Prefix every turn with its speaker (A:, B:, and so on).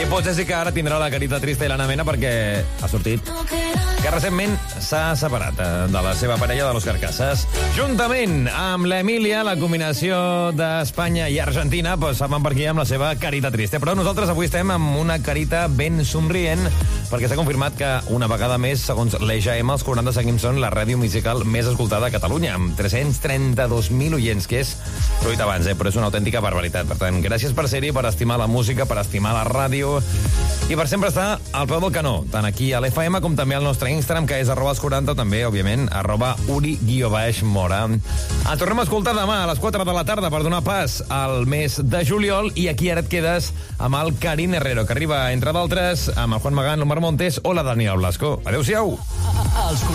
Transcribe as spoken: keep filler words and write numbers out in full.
A: I potser sí que ara tindrà la carita trista i l'Anna Mena perquè ha sortit que recentment s'ha separat de la seva parella de l'Òscar Casas. Juntament amb l'Emília, la combinació d'Espanya i Argentina, pues, van per aquí amb la seva carita trista. Però nosaltres avui estem amb una carita ben somrient perquè s'ha confirmat que una vegada més, segons l'E G M, els quaranta seguim són la ràdio musical més escoltada a Catalunya, amb tres-cents trenta-dos mil oients, que és, ho he dit abans, eh, però és una autèntica barbaritat. Per tant, gràcies per ser-hi, per estimar la música, per estimar la ràdio i per sempre estar al peu del canó, tant aquí a l'F M com també al nostre Instagram, que és arroba els quaranta, també, òbviament, arroba uri guió baix mora. Ens tornem a escoltar demà a les quatre de la tarda per donar pas al mes de juliol, i aquí ara et quedes amb el Karim Herrero, que arriba, entre d'altres, amb el Juan Magán, l'Omar Montes o la Daniela Blasco. Adéu-siau!